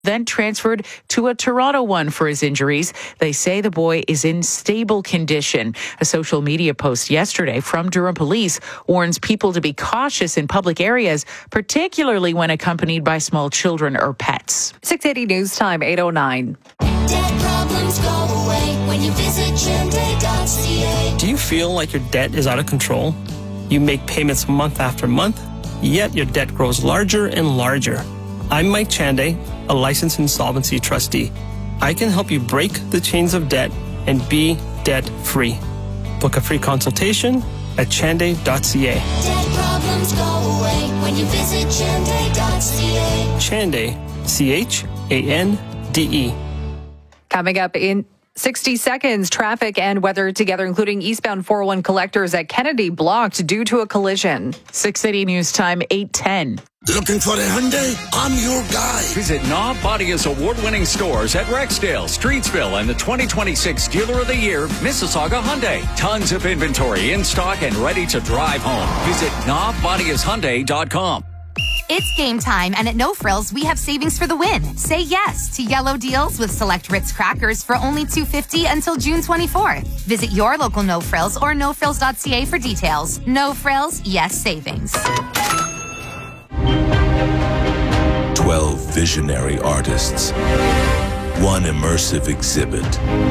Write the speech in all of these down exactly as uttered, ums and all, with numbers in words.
then transferred to a Toronto one for his injuries. They say the boy is in stable condition. A social media post yesterday from Durham Police warns people to be cautious in public areas, particularly when accompanied by small children or pets. six eighty News Time, eight oh nine. Debt problems go away when you visit Chande dot c a. Do you feel like your debt is out of control? You make payments month after month, yet your debt grows larger and larger. I'm Mike Chande, a licensed insolvency trustee. I can help you break the chains of debt and be debt-free. Book a free consultation at Chande dot c a. Debt problems go away when you visit Chande dot c a. Chande, C H A N D E. Coming up in sixty seconds, traffic and weather together, including eastbound four oh one collectors at Kennedy blocked due to a collision. six eighty News Time, eight ten. Looking for a Hyundai? I'm your guy. Visit Knob Bodia's award-winning stores at Rexdale, Streetsville, and the twenty twenty-six Dealer of the Year, Mississauga Hyundai. Tons of inventory in stock and ready to drive home. Visit knob bodias hyundai dot com. It's game time, and at No Frills, we have savings for the win. Say yes to yellow deals with select Ritz crackers for only two dollars and fifty cents until June twenty-fourth. Visit your local No Frills or no frills dot c a for details. No Frills, yes savings. Twelve visionary artists. One immersive exhibit.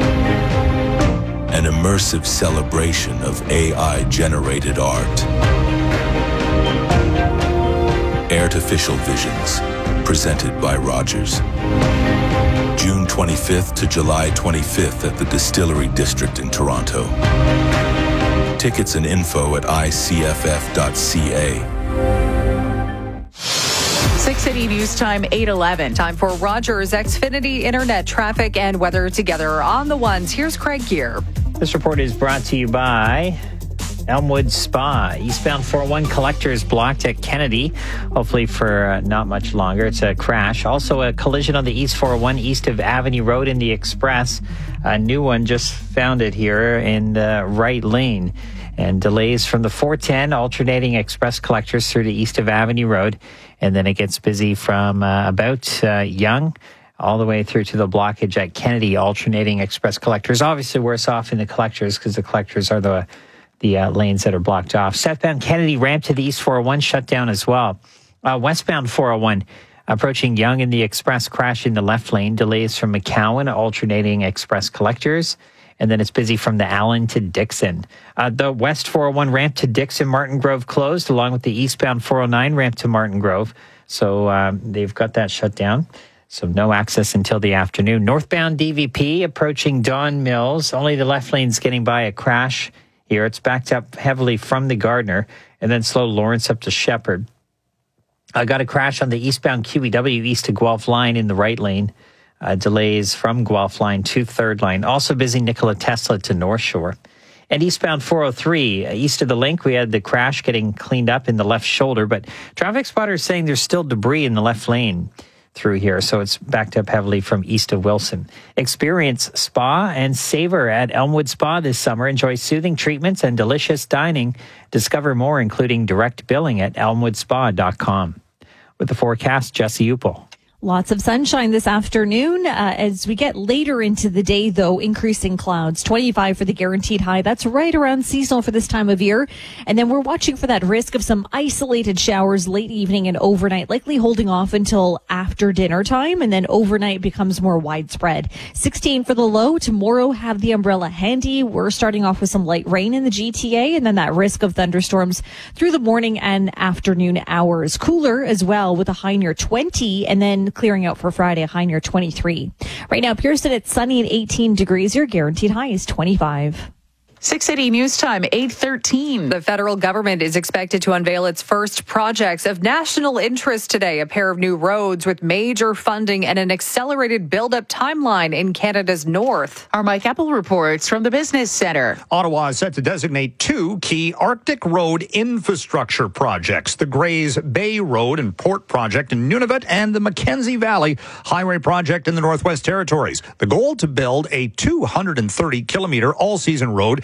An immersive celebration of A I-generated art. Artificial Visions, presented by Rogers. June twenty-fifth to July twenty-fifth at the Distillery District in Toronto. Tickets and info at i c f f dot c a. six eighty News Time, eight eleven. Time for Rogers Xfinity Internet traffic and weather together on the ones. Here's Craig Gear. This report is brought to you by Elmwood Spa. Eastbound four oh one collectors blocked at Kennedy, hopefully for uh, not much longer. It's a crash. Also a collision on the East four oh one east of Avenue Road in the Express. A new one just found it here in the right lane. And delays from the four ten alternating express collectors through the east of Avenue Road. And then it gets busy from uh, about uh, Yonge all the way through to the blockage at Kennedy, alternating express collectors. Obviously worse off in the collectors because the collectors are the the uh, lanes that are blocked off. Southbound Kennedy ramp to the East four oh one shut down as well. Uh, westbound four oh one approaching Yonge in the express crash in the left lane. Delays from McCowan, alternating express collectors. And then it's busy from the Allen to Dixon. Uh, the West four oh one ramp to Dixon, Martin Grove closed, along with the eastbound four oh nine ramp to Martin Grove. So um, they've got that shut down. So no access until the afternoon. Northbound D V P approaching Don Mills. Only the left lane's getting by a crash here. It's backed up heavily from the Gardner and then slow Lawrence up to Shepherd. I got a crash on the eastbound Q E W east to Guelph line in the right lane. Uh, delays from Guelph line to third line. Also busy Nikola Tesla to North Shore. And eastbound four oh three, uh, east of the link, we had the crash getting cleaned up in the left shoulder, but traffic spotters saying there's still debris in the left lane through here, so it's backed up heavily from east of Wilson. Experience spa and savor at Elmwood Spa this summer. Enjoy soothing treatments and delicious dining. Discover more, including direct billing at elmwood spa dot com. With the forecast, Jesse Upel. Lots of sunshine this afternoon. Uh, as we get later into the day, though, increasing clouds. twenty-five for the guaranteed high. That's right around seasonal for this time of year. And then we're watching for that risk of some isolated showers late evening and overnight, likely holding off until after dinner time. And then overnight becomes more widespread. sixteen for the low. Tomorrow, have the umbrella handy. We're starting off with some light rain in the G T A, and then that risk of thunderstorms through the morning and afternoon hours. Cooler as well, with a high near twenty, and then clearing out for Friday, a high near twenty-three. Right now, Pearson, it's sunny and eighteen degrees. Your guaranteed high is twenty-five. six eighty News Time, eight thirteen. The federal government is expected to unveil its first projects of national interest today, a pair of new roads with major funding and an accelerated build-up timeline in Canada's north. Our Mike Apple reports from the Business Centre. Ottawa is set to designate two key Arctic Road infrastructure projects, the Grays Bay Road and Port Project in Nunavut and the Mackenzie Valley Highway Project in the Northwest Territories. The goal to build a two hundred thirty kilometer all-season road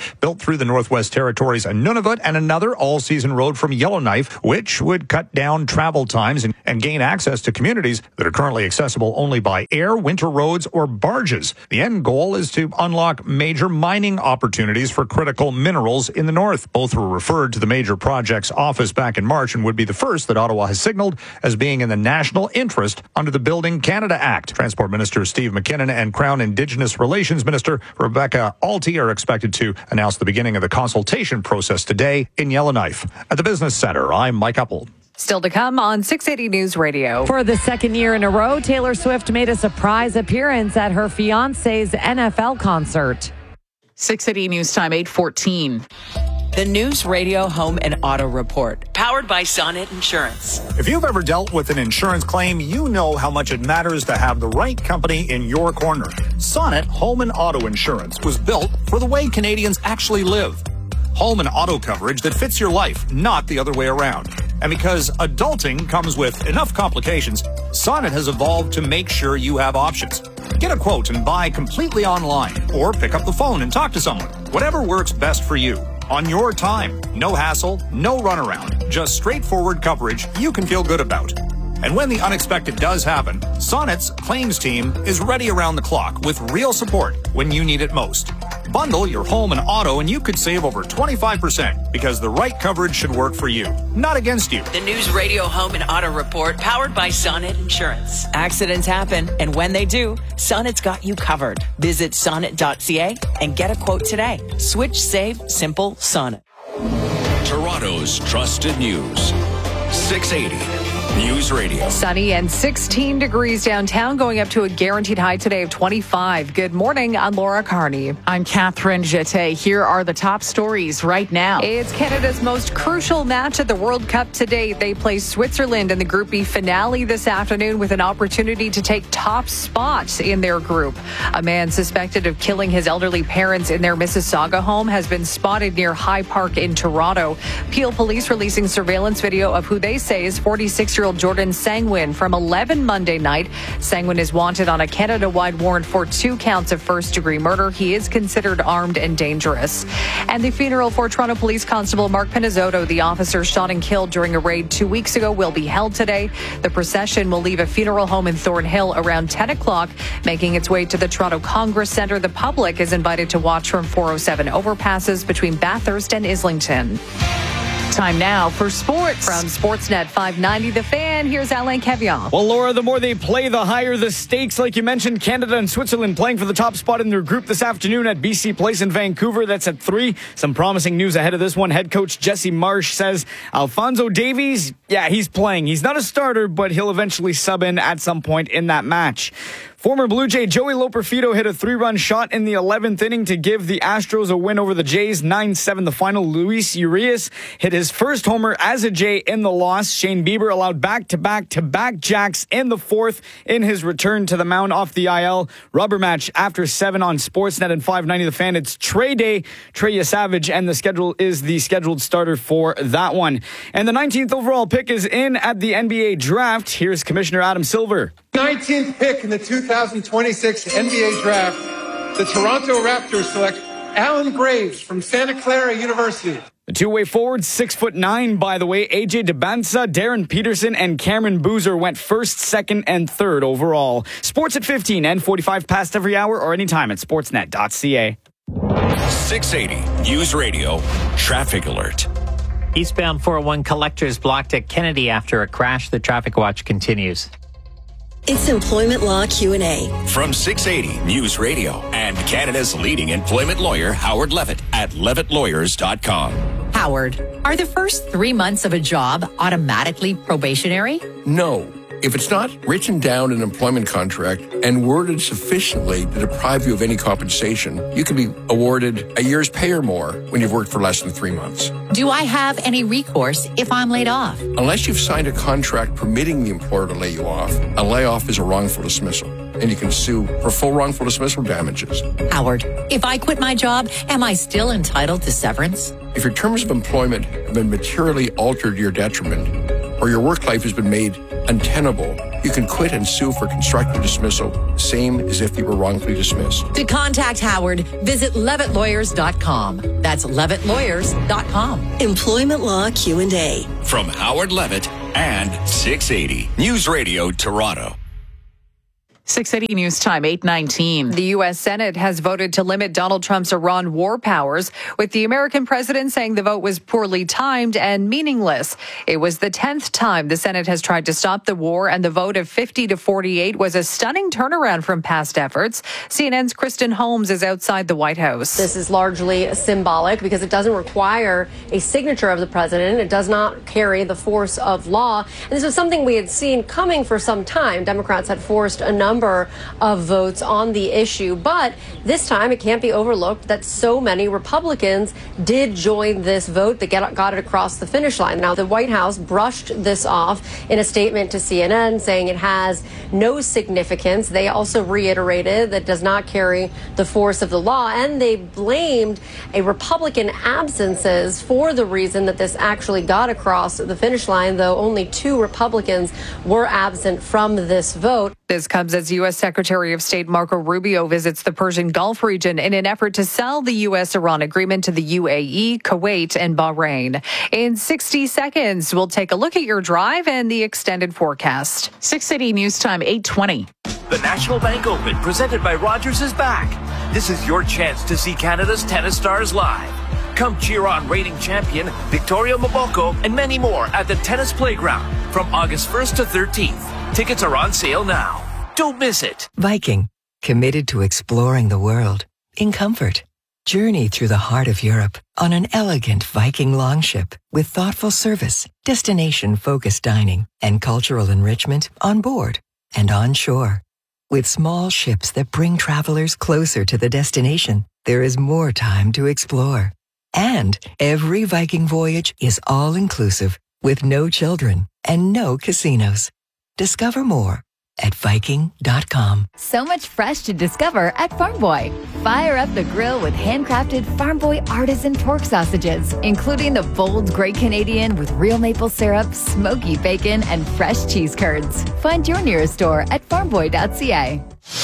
built through the Northwest Territories and Nunavut, and another all-season road from Yellowknife, which would cut down travel times and, and gain access to communities that are currently accessible only by air, winter roads, or barges. The end goal is to unlock major mining opportunities for critical minerals in the north. Both were referred to the major projects office back in March and would be the first that Ottawa has signaled as being in the national interest under the Building Canada Act. Transport Minister Steve McKinnon and Crown Indigenous Relations Minister Rebecca Alty are expected to announce the beginning of the consultation process today in Yellowknife. At the Business Center, I'm Mike Uppel. Still to come on six eighty News Radio. For the second year in a row, Taylor Swift made a surprise appearance at her fiancé's N F L concert. six eighty News Time, eight fourteen. The News Radio Home and Auto Report, powered by Sonnet Insurance. If you've ever dealt with an insurance claim, you know how much it matters to have the right company in your corner. Sonnet Home and Auto Insurance was built for the way Canadians actually live. Home and auto coverage that fits your life, not the other way around. And because adulting comes with enough complications, Sonnet has evolved to make sure you have options. Get a quote and buy completely online, or pick up the phone and talk to someone. Whatever works best for you. On your time. No hassle, no runaround. Just straightforward coverage you can feel good about. And when the unexpected does happen, Sonnet's claims team is ready around the clock with real support when you need it most. Bundle your home and auto and you could save over twenty-five percent because the right coverage should work for you, not against you. The News Radio Home and Auto Report, powered by Sonnet Insurance. Accidents happen, and when they do, Sonnet's got you covered. Visit sonnet dot c a and get a quote today. Switch, save, simple, Sonnet. Toronto's trusted news. six eighty News Radio. Sunny and sixteen degrees downtown, going up to a guaranteed high today of twenty-five. Good morning. I'm Laura Carney. I'm Catherine Jeté. Here are the top stories right now. It's Canada's most crucial match at the World Cup today. They play Switzerland in the Group B finale this afternoon with an opportunity to take top spots in their group. A man suspected of killing his elderly parents in their Mississauga home has been spotted near High Park in Toronto. Peel police releasing surveillance video of who they say is forty-six-year-old Jordan Sangwin from eleven Monday night. Sangwin is wanted on a Canada-wide warrant for two counts of first-degree murder. He is considered armed and dangerous. And the funeral for Toronto Police Constable Mark Pinizzotto, the officer shot and killed during a raid two weeks ago, will be held today. The procession will leave a funeral home in Thornhill around ten o'clock, making its way to the Toronto Congress Centre. The public is invited to watch from four oh seven overpasses between Bathurst and Islington. Time now for sports. From Sportsnet five ninety The Fan, here's Alain Cavion. Well, Laura, the more they play, the higher the stakes. Like you mentioned, Canada and Switzerland playing for the top spot in their group this afternoon at B C Place in Vancouver. That's at three. Some promising news ahead of this one. Head coach Jesse Marsh says Alphonso Davies, yeah, he's playing. He's not a starter, but he'll eventually sub in at some point in that match. Former Blue Jay Joey Loperfido hit a three-run shot in the eleventh inning to give the Astros a win over the Jays, nine seven the final. Luis Urias hit his first homer as a Jay in the loss. Shane Bieber allowed back-to-back-to-back jacks in the fourth in his return to the mound off the I L. Rubber match after seven on Sportsnet and five ninety The Fan. It's Trey Day, Trey Savage, and the schedule is the scheduled starter for that one. And the nineteenth overall pick is in at the N B A draft. Here's Commissioner Adam Silver. nineteenth pick in the two thousand twenty-six N B A draft, the Toronto Raptors select Alan Graves from Santa Clara University. The two-way forwards, six foot nine, by the way. A J Debinsa, Darren Peterson, and Cameron Boozer went first, second, and third overall. Sports at fifteen and forty-five past every hour or anytime at sportsnet dot c a. six eighty News Radio Traffic Alert. Eastbound four oh one collectors blocked at Kennedy after a crash. The traffic watch continues. It's Employment Law Q and A. From six eighty News Radio and Canada's leading employment lawyer, Howard Levitt, at levitt lawyers dot com. Howard, are the first three months of a job automatically probationary? No. If it's not written down in an employment contract and worded sufficiently to deprive you of any compensation, you can be awarded a year's pay or more when you've worked for less than three months. Do I have any recourse if I'm laid off? Unless you've signed a contract permitting the employer to lay you off, a layoff is a wrongful dismissal, and you can sue for full wrongful dismissal damages. Howard, if I quit my job, am I still entitled to severance? If your terms of employment have been materially altered to your detriment, or your work life has been made untenable, You can quit and sue for constructive dismissal, same as if you were wrongfully dismissed. To contact Howard, visit levitt lawyers dot com. That's levitt lawyers dot com. Employment Law Q and A. From Howard Levitt and six eighty News Radio Toronto. six eighty News Time, eight nineteen. The U S Senate has voted to limit Donald Trump's Iran war powers, with the American president saying the vote was poorly timed and meaningless. It was the tenth time the Senate has tried to stop the war, and the vote of fifty to forty-eight was a stunning turnaround from past efforts. C N N's Kristen Holmes is outside the White House. This is largely symbolic because it doesn't require a signature of the president. It does not carry the force of law. And this was something we had seen coming for some time. Democrats had forced a number of votes on the issue, but this time it can't be overlooked that so many Republicans did join this vote that get, got it across the finish line. Now, the White House brushed this off in a statement to C N N, saying it has no significance. They also reiterated that it does not carry the force of the law, and they blamed a Republican absences for the reason that this actually got across the finish line, though only two Republicans were absent from this vote. This comes as U S Secretary of State Marco Rubio visits the Persian Gulf region in an effort to sell the U S-Iran agreement to the U A E, Kuwait, and Bahrain. In sixty seconds, we'll take a look at your drive and the extended forecast. six eighty News Time, eight twenty. The National Bank Open, presented by Rogers, is back. This is your chance to see Canada's tennis stars live. Come cheer on reigning champion Victoria Mboko and many more at the Tennis Playground from August first to thirteenth. Tickets are on sale now. Don't miss it. Viking, committed to exploring the world in comfort. Journey through the heart of Europe on an elegant Viking longship with thoughtful service, destination-focused dining, and cultural enrichment on board and on shore. With small ships that bring travelers closer to the destination, there is more time to explore. And every Viking voyage is all-inclusive with no children and no casinos. Discover more at Viking dot com. So much fresh to discover at Farm Boy. Fire up the grill with handcrafted Farm Boy artisan pork sausages, including the bold Great Canadian with real maple syrup, smoky bacon, and fresh cheese curds. Find your nearest store at farm boy dot c a.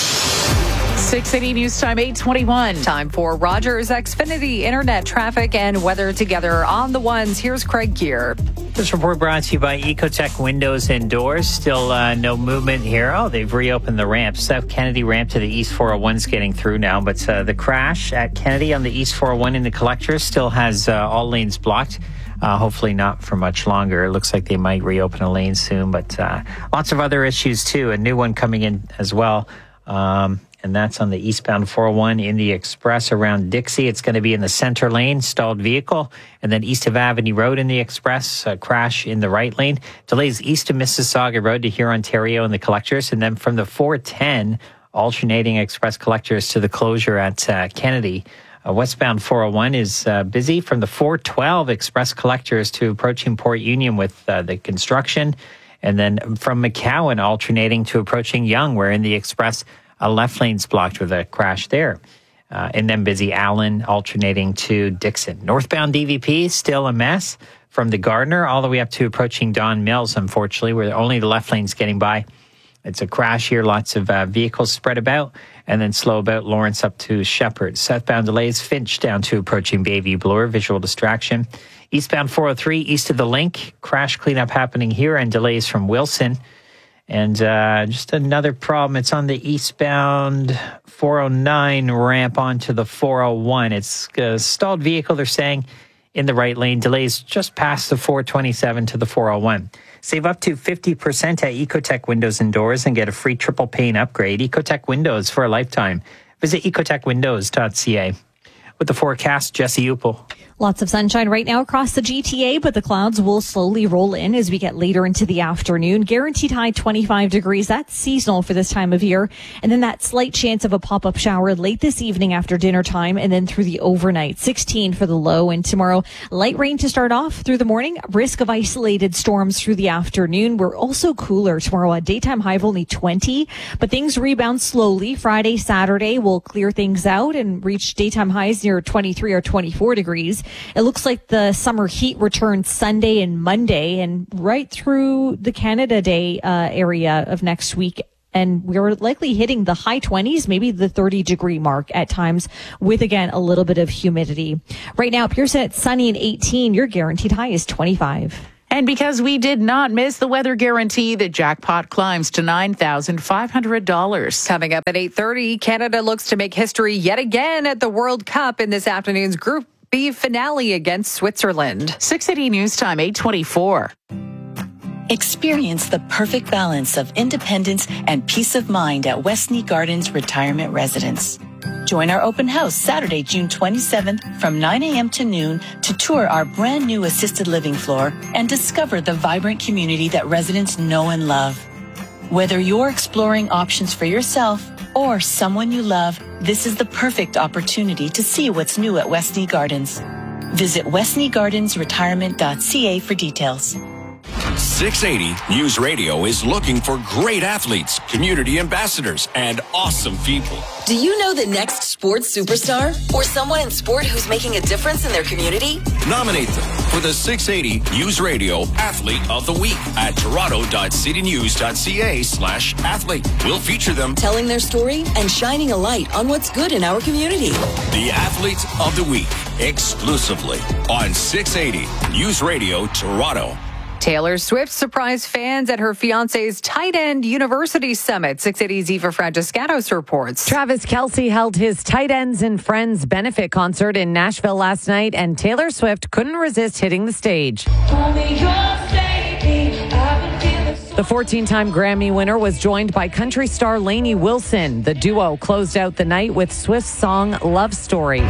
six eighty News Time, eight twenty-one. Time for Rogers Xfinity internet traffic and weather together on the ones. Here's Craig Gear. This report brought to you by Ecotech Windows and Doors. Still uh, no movement here. Oh, they've reopened the ramp. South Kennedy ramp to the East four oh one is getting through now, but uh, the crash at Kennedy on the East four oh one in the collector still has uh, all lanes blocked. Uh, hopefully not for much longer. It looks like they might reopen a lane soon, but uh, lots of other issues too. A new one coming in as well. Um, and that's on the eastbound four oh one in the Express around Dixie. It's going to be in the center lane, stalled vehicle, and then east of Avenue Road in the Express, a crash in the right lane. Delays east of Mississauga Road to Huron, Ontario in the collectors, and then from the four ten, alternating Express collectors to the closure at uh, Kennedy. Uh, westbound four oh one is uh, busy from the four twelve Express collectors to approaching Port Union with uh, the construction, and then from McCowan alternating to approaching Yonge, where in the Express, a left lane's blocked with a crash there. Uh, and then busy Allen alternating to Dixon. Northbound D V P, still a mess from the Gardner all the way up to approaching Don Mills, unfortunately, where only the left lane's getting by. It's a crash here, lots of uh, vehicles spread about, and then slow about Lawrence up to Shepherd. Southbound delays, Finch down to approaching Bayview Bloor, visual distraction. Eastbound four oh three, east of the Link, crash cleanup happening here, and delays from Wilson. And uh, just another problem, it's on the eastbound four oh nine ramp onto the four oh one. It's a stalled vehicle, they're saying, in the right lane. Delays just past the four twenty-seven to the four oh one. Save up to fifty percent at Ecotech Windows and Doors and get a free triple pane upgrade. Ecotech Windows for a lifetime. Visit ecotech windows dot c a. With the forecast, Jesse Upel. Lots of sunshine right now across the G T A, but the clouds will slowly roll in as we get later into the afternoon. Guaranteed high twenty-five degrees. That's seasonal for this time of year. And then that slight chance of a pop-up shower late this evening after dinner time and then through the overnight. sixteen for the low. And tomorrow, light rain to start off through the morning. Risk of isolated storms through the afternoon. We're also cooler tomorrow. A daytime high of only twenty, but things rebound slowly. Friday, Saturday will clear things out and reach daytime highs near twenty-three or twenty-four degrees. It looks like the summer heat returns Sunday and Monday and right through the Canada Day uh, area of next week. And we're likely hitting the high twenties, maybe the thirty degree mark at times with, again, a little bit of humidity. Right now, Pearson at sunny and eighteen. Your guaranteed high is twenty-five. And because we did not miss the weather guarantee, the jackpot climbs to nine thousand five hundred dollars. Coming up at eight thirty, Canada looks to make history yet again at the World Cup in this afternoon's Group B finale against Switzerland. six eighty News Time, eight twenty-four. Experience the perfect balance of independence and peace of mind at Westney Gardens Retirement Residence. Join our open house Saturday, June twenty-seventh from nine a.m. to noon to tour our brand new assisted living floor and discover the vibrant community that residents know and love. Whether you're exploring options for yourself or someone you love, this is the perfect opportunity to see what's new at Westney Gardens. Visit westney gardens retirement dot c a for details. six eighty News Radio is looking for great athletes, community ambassadors, and awesome people. Do you know the next sports superstar? Or someone in sport who's making a difference in their community? Nominate them for the six eighty News Radio Athlete of the Week at toronto dot city news dot c a slash athlete. We'll feature them telling their story and shining a light on what's good in our community. The Athlete of the Week, exclusively on six eighty News Radio Toronto. Taylor Swift surprised fans at her fiance's Tight End University Summit. six eighty's Eva Francescatos reports. Travis Kelce held his Tight Ends and Friends benefit concert in Nashville last night, and Taylor Swift couldn't resist hitting the stage. The fourteen-time Grammy winner was joined by country star Lainey Wilson. The duo closed out the night with Swift's song Love Story.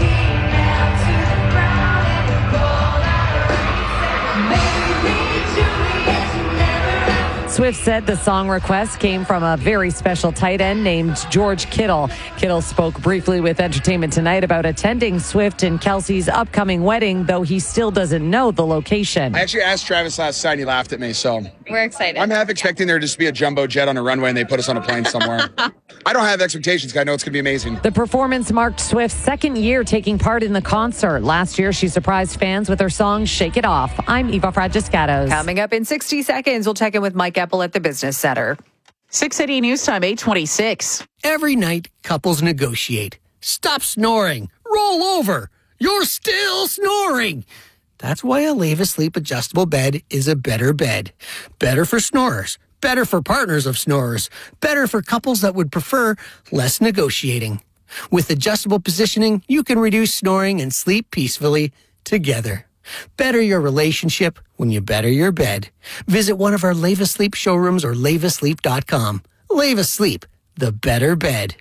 Swift said the song request came from a very special tight end named George Kittle. Kittle spoke briefly with Entertainment Tonight about attending Swift and Kelce's upcoming wedding, though he still doesn't know the location. I actually asked Travis last night, and he laughed at me, so we're excited. I'm half expecting there to just be a jumbo jet on a runway and they put us on a plane somewhere. I don't have expectations because I know it's going to be amazing. The performance marked Swift's second year taking part in the concert. Last year, she surprised fans with her song Shake It Off. I'm Eva Francescatos. Coming up in sixty seconds, we'll check in with Mike Epple at the Business Center. six eighty News Time, eight twenty-six. Every night, couples negotiate. Stop snoring. Roll over. You're still snoring. That's why a Leva Sleep adjustable bed is a better bed. Better for snorers. Better for partners of snorers. Better for couples that would prefer less negotiating. With adjustable positioning, you can reduce snoring and sleep peacefully together. Better your relationship when you better your bed. Visit one of our Leva Sleep showrooms or leva sleep dot com. Leva Sleep, the better bed.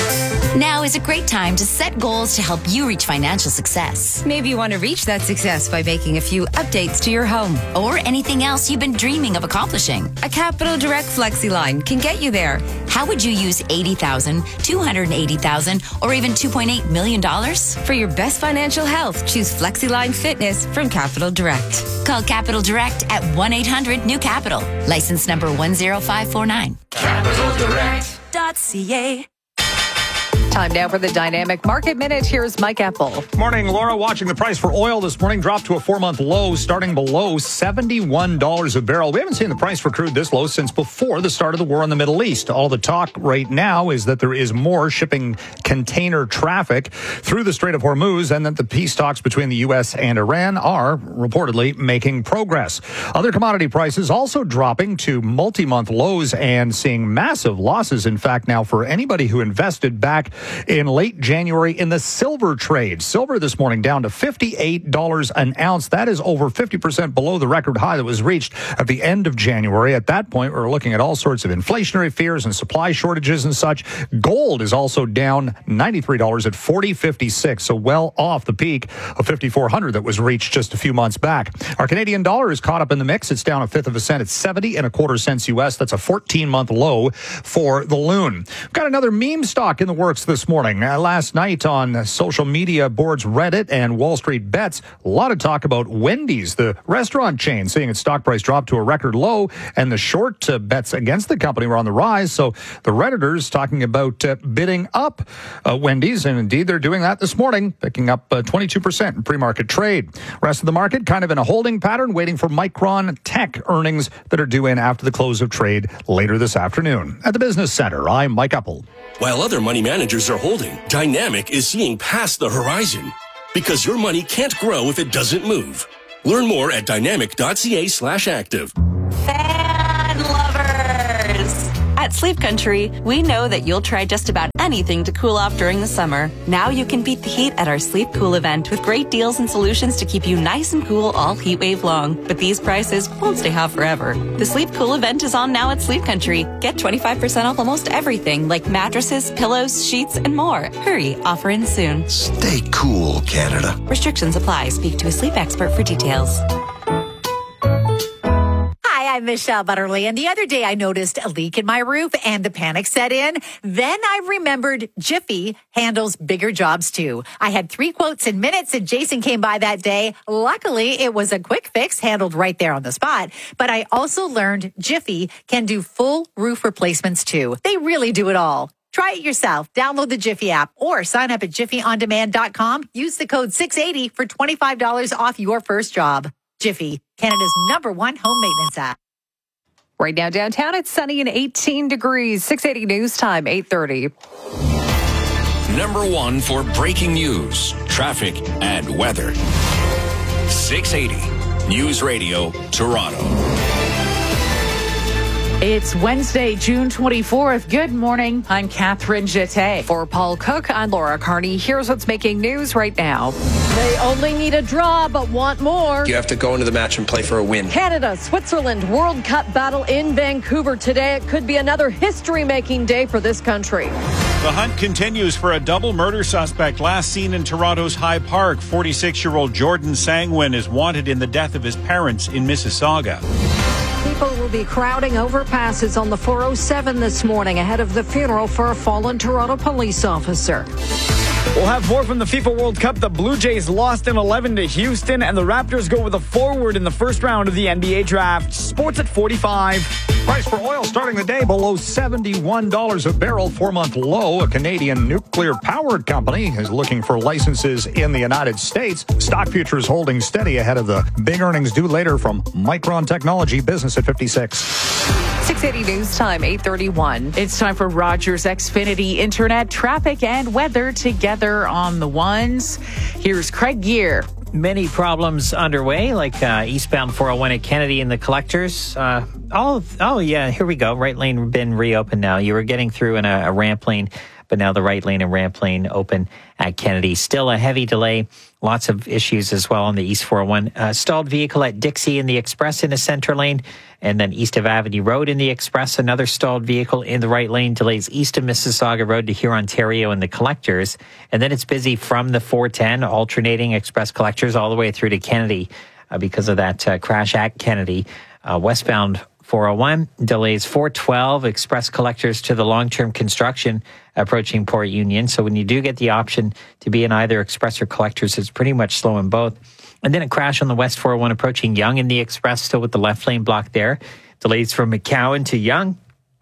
Now is a great time to set goals to help you reach financial success. Maybe you want to reach that success by making a few updates to your home. Or anything else you've been dreaming of accomplishing. A Capital Direct Flexi line can get you there. How would you use eighty thousand dollars, two hundred eighty thousand dollars, or even two point eight million dollars? For your best financial health, choose FlexiLine Fitness from Capital Direct. Call Capital Direct at one eight hundred new capital. License number one zero five four nine. capital direct dot c a. Time now for the Dynamic Market Minute. Here's Mike Epple. Morning, Laura. Watching the price for oil this morning drop to a four-month low, starting below seventy-one dollars a barrel. We haven't seen the price for crude this low since before the start of the war in the Middle East. All the talk right now is that there is more shipping container traffic through the Strait of Hormuz and that the peace talks between the U S and Iran are reportedly making progress. Other commodity prices also dropping to multi-month lows and seeing massive losses. In fact, now for anybody who invested back in late January in the silver trade. Silver this morning down to fifty-eight dollars an ounce. That is over fifty percent below the record high that was reached at the end of January. At that point, we were looking at all sorts of inflationary fears and supply shortages and such. Gold is also down ninety-three dollars at forty fifty-six, so well off the peak of fifty-four hundred that was reached just a few months back. Our Canadian dollar is caught up in the mix. It's down a fifth of a cent at seventy and a quarter cents U S. That's a fourteen-month low for the loon. We've got another meme stock in the works this morning. Uh, last night on social media boards Reddit and Wall Street Bets, a lot of talk about Wendy's, the restaurant chain, seeing its stock price drop to a record low, and the short uh, bets against the company were on the rise. So the Redditors talking about uh, bidding up uh, Wendy's, and indeed they're doing that this morning, picking up uh, twenty-two percent in pre-market trade. Rest of the market kind of in a holding pattern, waiting for Micron Tech earnings that are due in after the close of trade later this afternoon. At the Business Center, I'm Mike Uppel. While other money managers are holding, Dynamic is seeing past the horizon. Because your money can't grow if it doesn't move. Learn more at dynamic.ca slash active. Fan lovers! At Sleep Country, we know that you'll try just about anything to cool off during the summer. Now you can beat the heat at our Sleep Cool event with great deals and solutions to keep you nice and cool all heat wave long. But these prices won't stay hot forever. The Sleep Cool event is on now at Sleep Country. Get twenty-five percent off almost everything like mattresses, pillows, sheets, and more. Hurry, offer ends soon. Stay cool, Canada. Restrictions apply. Speak to a sleep expert for details. I'm Michelle Butterly, and the other day I noticed a leak in my roof and the panic set in. Then I remembered Jiffy handles bigger jobs too. I had three quotes in minutes and Jason came by that day. Luckily, it was a quick fix handled right there on the spot. But I also learned Jiffy can do full roof replacements too. They really do it all. Try it yourself. Download the Jiffy app or sign up at jiffy on demand dot com. Use the code six eighty for twenty-five dollars off your first job. Jiffy, Canada's number one home maintenance app. Right now downtown, it's sunny and eighteen degrees. six eighty News Time, eight thirty. Number one for breaking news, traffic, and weather. six eighty News Radio, Toronto. It's Wednesday, June twenty-fourth. Good morning. I'm Catherine Jeté. For Paul Cook, I'm Laura Carney. Here's what's making news right now. They only need a draw, but want more. You have to go into the match and play for a win. Canada, Switzerland, World Cup battle in Vancouver today. It could be another history-making day for this country. The hunt continues for a double murder suspect last seen in Toronto's High Park. forty-six-year-old Jordan Sangwin is wanted in the death of his parents in Mississauga. People will be crowding overpasses on the four oh seven this morning ahead of the funeral for a fallen Toronto police officer. We'll have more from the FIFA World Cup. The Blue Jays lost in eleven to Houston, and the Raptors go with a forward in the first round of the N B A draft. Sports at forty-five. Price for oil starting the day below seventy-one dollars a barrel, four-month low. A Canadian nuclear-powered company is looking for licenses in the United States. Stock futures holding steady ahead of the big earnings due later from Micron Technology. Business at fifty-six. six eighty News Time, eight thirty-one. It's time for Rogers Xfinity Internet, traffic, and weather together on the ones. Here's Craig Gear. Many problems underway, like uh, eastbound four oh one at Kennedy and the collectors. Uh, oh, oh yeah, here we go. Right lane been reopened now. You were getting through in a, a ramp lane, but now the right lane and ramp lane open at Kennedy. Still a heavy delay. Lots of issues as well on the East four oh one. Uh, stalled vehicle at Dixie in the Express in the center lane. And then east of Avenue Road in the Express, another stalled vehicle in the right lane. Delays east of Mississauga Road to Huron, Ontario and the collectors. And then it's busy from the four ten, alternating Express collectors all the way through to Kennedy uh, because of that uh, crash at Kennedy. Uh, westbound four oh one, delays four twelve, Express collectors to the long-term construction approaching Port Union. So when you do get the option to be in either Express or collectors, it's pretty much slow in both. And then a crash on the West four oh one approaching Yonge in the Express, still with the left lane blocked there. Delays from McCowan to Yonge.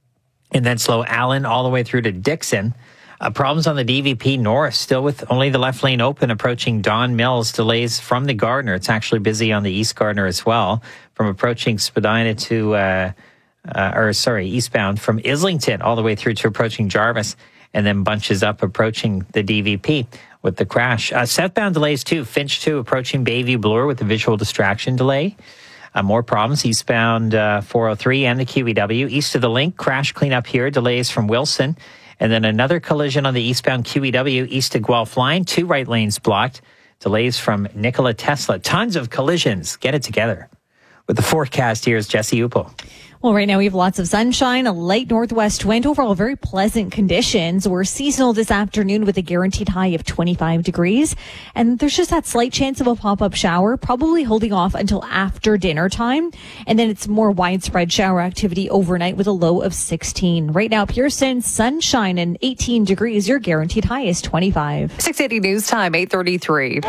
And then slow Allen all the way through to Dixon. Uh, problems on the D V P North, still with only the left lane open approaching Don Mills. Delays from the Gardner. It's actually busy on the East Gardner as well. From approaching Spadina to, uh, uh, or sorry, eastbound from Islington all the way through to approaching Jarvis. And then bunches up approaching the D V P with the crash. Uh, southbound delays too. Finch two approaching Bayview Bloor with the visual distraction delay. Uh, more problems eastbound uh, four oh three and the Q E W. East of the Link, crash cleanup here. Delays from Wilson. And then another collision on the eastbound Q E W east of Guelph line. Two right lanes blocked. Delays from Nikola Tesla. Tons of collisions. Get it together With the forecast, here's Jesse Upo. Well, right now we have lots of sunshine, a light northwest wind, overall very pleasant conditions. We're seasonal this afternoon with a guaranteed high of twenty-five degrees. And there's just that slight chance of a pop-up shower, probably holding off until after dinner time. And then it's more widespread shower activity overnight with a low of sixteen. Right now, Pearson, sunshine and eighteen degrees. Your guaranteed high is twenty-five. six eighty News Time, eight thirty-three.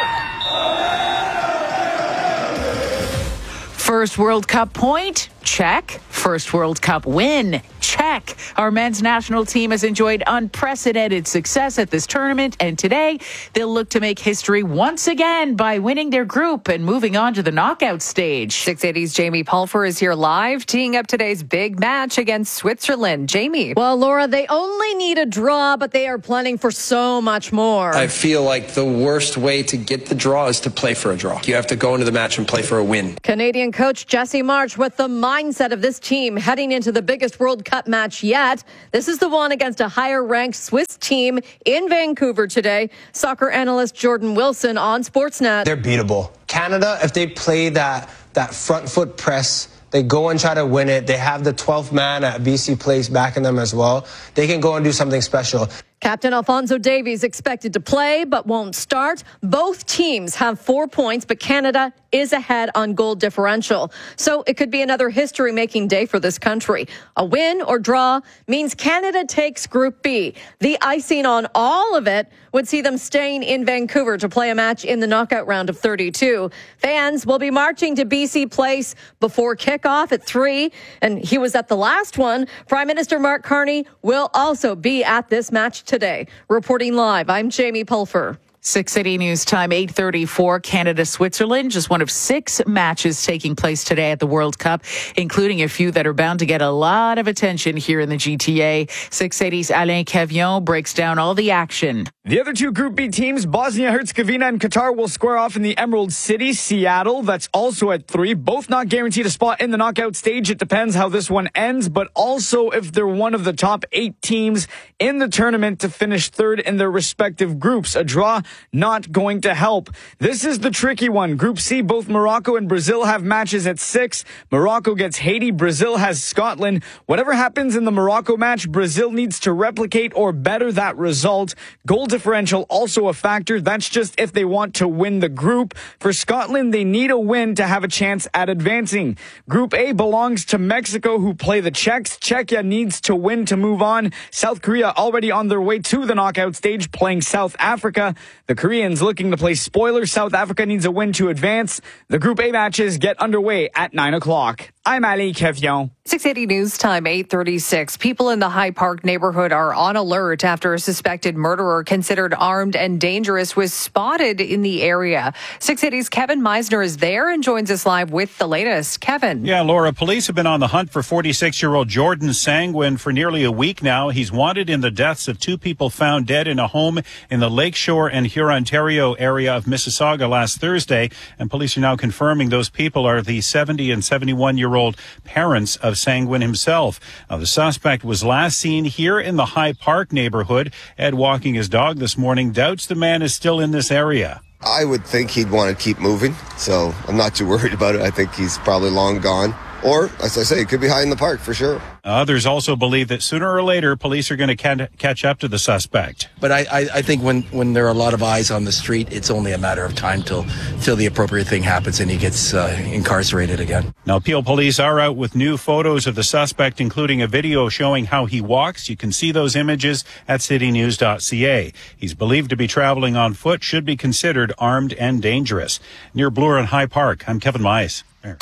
First World Cup point? Check. First World Cup win? Check. Our men's national team has enjoyed unprecedented success at this tournament, and today they'll look to make history once again by winning their group and moving on to the knockout stage. six eighty's Jamie Pulfer is here live, teeing up today's big match against Switzerland. Jamie. Well, Laura, they only need a draw, but they are planning for so much more. I feel like the worst way to get the draw is to play for a draw. You have to go into the match and play for a win. Canadian coach Jesse Marsh with the mindset of this team heading into the biggest World Cup match yet. This is the one against a higher-ranked Swiss team in Vancouver today. Soccer analyst Jordan Wilson on Sportsnet. They're beatable. Canada, if they play that, that front foot press, they go and try to win it. They have the twelfth man at B C Place backing them as well. They can go and do something special. Captain Alphonso Davies expected to play but won't start. Both teams have four points, but Canada is ahead on goal differential. So it could be another history-making day for this country. A win or draw means Canada takes Group B. The icing on all of it would see them staying in Vancouver to play a match in the knockout round of thirty-two. Fans will be marching to B C Place before kickoff at three, and he was at the last one. Prime Minister Mark Carney will also be at this match today. Reporting live, I'm Jamie Pulfer. six eighty News Time, eight thirty-four, Canada-Switzerland, just one of six matches taking place today at the World Cup, including a few that are bound to get a lot of attention here in the G T A. six eighty's Alain Cavillon breaks down all the action. The other two Group B teams, Bosnia-Herzegovina and Qatar, will square off in the Emerald City. Seattle, that's also at three. Both not guaranteed a spot in the knockout stage. It depends how this one ends, but also if they're one of the top eight teams in the tournament to finish third in their respective groups. A draw not going to help. This is the tricky one. Group C, both Morocco and Brazil have matches at six. Morocco gets Haiti. Brazil has Scotland. Whatever happens in the Morocco match, Brazil needs to replicate or better that result. Goal differential also a factor. That's just if they want to win the group. For Scotland, they need a win to have a chance at advancing. Group A belongs to Mexico, who play the Czechs. Czechia needs to win to move on. South Korea already on their way to the knockout stage, playing South Africa. The Koreans looking to play spoiler. South Africa needs a win to advance. The Group A matches get underway at nine o'clock. I'm Ali Cavillon. six eighty News Time, eight thirty-six. People in the High Park neighborhood are on alert after a suspected murderer considered armed and dangerous was spotted in the area. six eighty's Kevin Meisner is there and joins us live with the latest. Kevin. Yeah, Laura, police have been on the hunt for forty-six-year-old Jordan Sangwin for nearly a week now. He's wanted in the deaths of two people found dead in a home in the Lakeshore and Hurontario area of Mississauga last Thursday, and police are now confirming those people are the seventy and seventy-one-year-old parents of Sangwin himself. Now, the suspect was last seen here in the High Park neighborhood. Ed, walking his dog this morning, doubts the man is still in this area. I would think he'd want to keep moving, so I'm not too worried about it. I think he's probably long gone. Or, as I say, it could be high in the park for sure. Others also believe that sooner or later, police are going to catch up to the suspect. But I, I, I think when, when there are a lot of eyes on the street, it's only a matter of time till till the appropriate thing happens and he gets uh, incarcerated again. Now, Peel police are out with new photos of the suspect, including a video showing how he walks. You can see those images at city news dot c a. He's believed to be traveling on foot, should be considered armed and dangerous. Near Bloor and High Park, I'm Kevin Mize. There.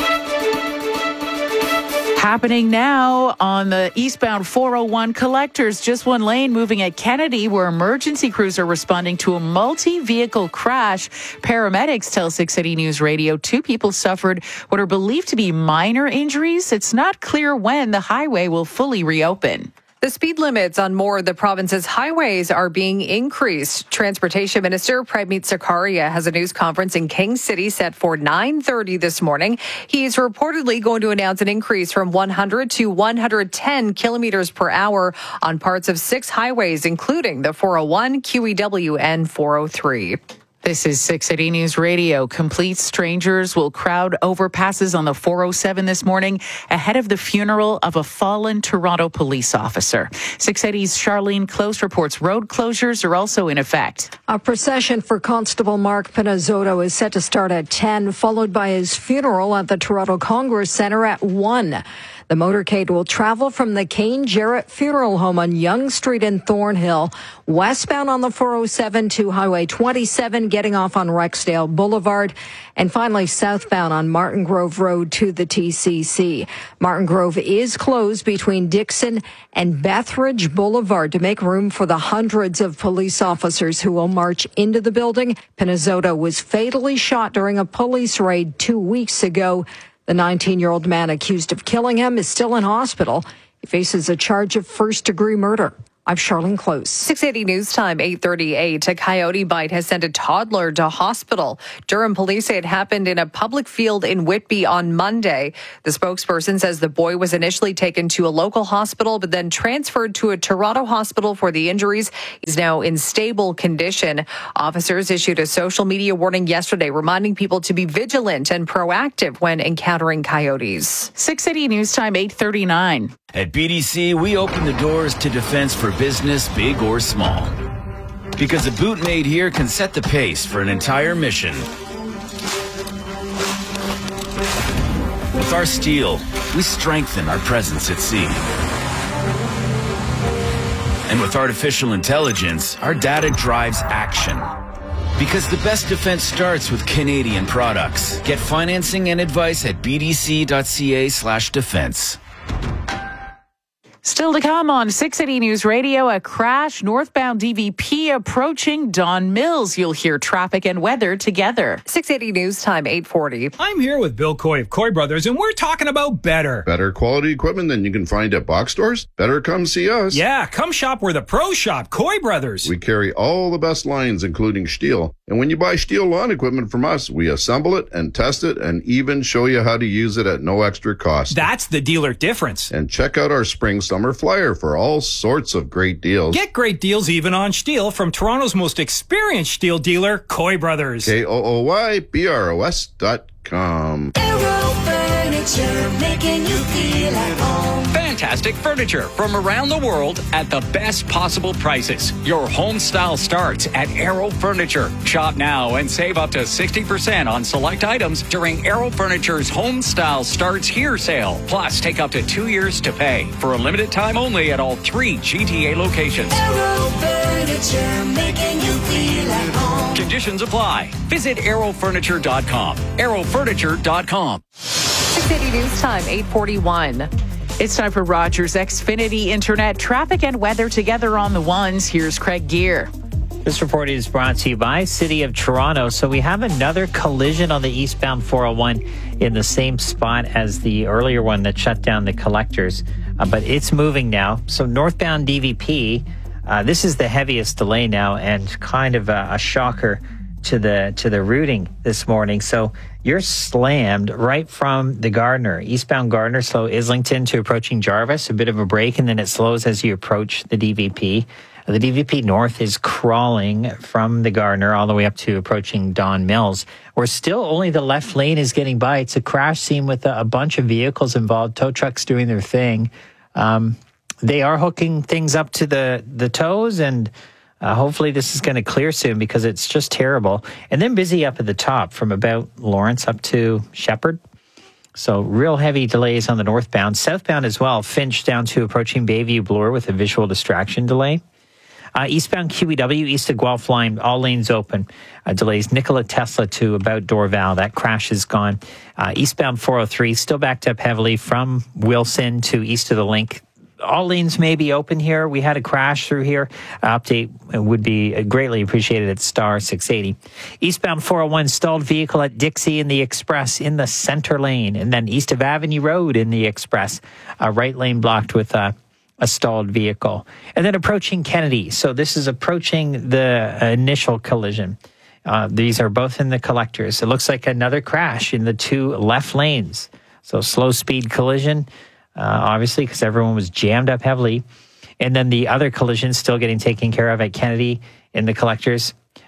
Happening now on the eastbound four oh one Collectors, just one lane moving at Kennedy, where emergency crews are responding to a multi-vehicle crash. Paramedics tell six eighty News Radio two people suffered what are believed to be minor injuries. It's not clear when the highway will fully reopen. The speed limits on more of the province's highways are being increased. Transportation Minister Pramit Sarkaria has a news conference in King City set for nine thirty this morning. He's reportedly going to announce an increase from one hundred to one hundred ten kilometers per hour on parts of six highways, including the four oh one, Q E W, and four oh three. This is six eighty News Radio. Complete strangers will crowd overpasses on the four oh seven this morning ahead of the funeral of a fallen Toronto police officer. six eighty's Charlene Close reports road closures are also in effect. A procession for Constable Mark Pinizzotto is set to start at ten, followed by his funeral at the Toronto Congress Centre at one. The motorcade will travel from the Kane Jarrett Funeral Home on Yonge Street in Thornhill, westbound on the four oh seven to Highway twenty-seven, getting off on Rexdale Boulevard, and finally southbound on Martin Grove Road to the T C C. Martin Grove is closed between Dixon and Bethridge Boulevard to make room for the hundreds of police officers who will march into the building. Pinizzotto was fatally shot during a police raid two weeks ago. The nineteen-year-old man accused of killing him is still in hospital. He faces a charge of first-degree murder. I'm Charlene Close. six eighty News Time, eight thirty-eight. A coyote bite has sent a toddler to hospital. Durham police say it happened in a public field in Whitby on Monday. The spokesperson says the boy was initially taken to a local hospital, but then transferred to a Toronto hospital for the injuries. He's now in stable condition. Officers issued a social media warning yesterday, reminding people to be vigilant and proactive when encountering coyotes. six eighty News Time, eight thirty-nine. At B D C, we open the doors to defense for business, big or small. Because a boot made here can set the pace for an entire mission. With our steel, we strengthen our presence at sea. And with artificial intelligence, our data drives action. Because the best defense starts with Canadian products. Get financing and advice at bdc.ca slash defense. Still to come on six eighty News Radio, a crash northbound D V P approaching Don Mills. You'll hear traffic and weather together. six eighty News Time, eight forty. I'm here with Bill Coy of Coy Brothers, and we're talking about better. Better quality equipment than you can find at box stores? Better come see us. Yeah, come shop where the pros shop, Coy Brothers. We carry all the best lines, including steel. And when you buy steel lawn equipment from us, we assemble it and test it and even show you how to use it at no extra cost. That's the dealer difference. And check out our spring summer flyer for all sorts of great deals. Get great deals even on steel from Toronto's most experienced steel dealer, Coy Brothers. K O O Y B R O S dot com. Aero Furniture, making you feel at home. Fantastic furniture from around the world at the best possible prices. Your home style starts at Aero Furniture. Shop now and save up to sixty percent on select items during Aero Furniture's Home Style Starts Here sale. Plus, take up to two years to pay for a limited time only at all three G T A locations. Aero Furniture, making you feel at home. Conditions apply. Visit aero furniture dot com. aero furniture dot com. six eighty News Time, eight forty-one. It's time for Rogers Xfinity Internet traffic and weather together on the ones. Here's Craig Gear. This report is brought to you by City of Toronto. So we have another collision on the eastbound four oh one in the same spot as the earlier one that shut down the collectors. Uh, but it's moving now. So northbound D V P, uh, this is the heaviest delay now and kind of a, a shocker to the to the routing this morning. So you're slammed right from the Gardiner, eastbound Gardiner, slow Islington to approaching Jarvis, a bit of a break, and then it slows as you approach the D V P. The D V P North is crawling from the Gardiner all the way up to approaching Don Mills. We're still only the left lane is getting by. It's a crash scene with a, a bunch of vehicles involved, tow trucks doing their thing. Um, they are hooking things up to the, the tows, and Uh, hopefully this is going to clear soon because it's just terrible. And then busy up at the top from about Lawrence up to Shepherd. So real heavy delays on the northbound. Southbound as well, Finch down to approaching Bayview Bloor with a visual distraction delay. Uh, eastbound Q E W, east of Guelph Line, all lanes open. Uh, delays Nikola Tesla to about Dorval. That crash is gone. Uh, eastbound four oh three, still backed up heavily from Wilson to east of the Link. All lanes may be open here. We had a crash through here. Uh, update would be greatly appreciated at star six eighty. Eastbound four oh one, stalled vehicle at Dixie in the Express in the center lane. And then east of Avenue Road in the Express, uh, right lane blocked with uh, a stalled vehicle. And then approaching Kennedy. So this is approaching the initial collision. Uh, these are both in the collectors. It looks like another crash in the two left lanes. So slow speed collision. Uh, obviously, because everyone was jammed up heavily. And then the other collision still getting taken care of at Kennedy in the collectors.